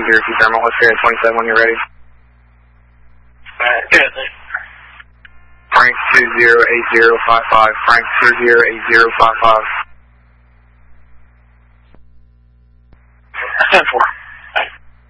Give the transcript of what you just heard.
20 thermal. Let's hear at 27 when you're ready. Good. Frank 208055. Frank 208055. 10-4.